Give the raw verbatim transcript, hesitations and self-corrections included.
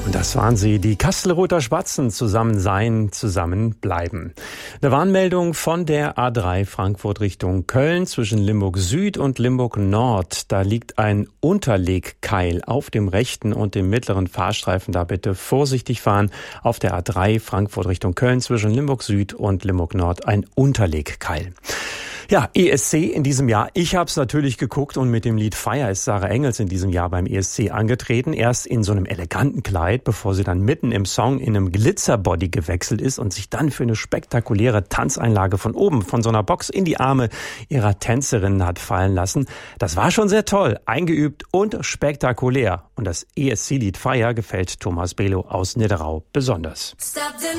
Das waren sie, die Kastelruther Spatzen. Zusammen sein, zusammen bleiben. Eine Warnmeldung von der A drei Frankfurt Richtung Köln zwischen Limburg Süd und Limburg Nord. Da liegt ein Unterlegkeil auf dem rechten und dem mittleren Fahrstreifen. Da bitte vorsichtig fahren. Auf der A drei Frankfurt Richtung Köln zwischen Limburg Süd und Limburg Nord ein Unterlegkeil. Ja, E S C in diesem Jahr. Ich habe es natürlich geguckt und mit dem Lied Fire ist Sarah Engels in diesem Jahr beim E S C angetreten. Erst in so einem eleganten Kleid, bevor sie dann mitten im Song in einem Glitzerbody gewechselt ist und sich dann für eine spektakuläre Tanzeinlage von oben, von so einer Box in die Arme ihrer Tänzerinnen hat fallen lassen. Das war schon sehr toll, eingeübt und spektakulär. Und das E S C-Lied Fire gefällt Thomas Belo aus Nidderau besonders.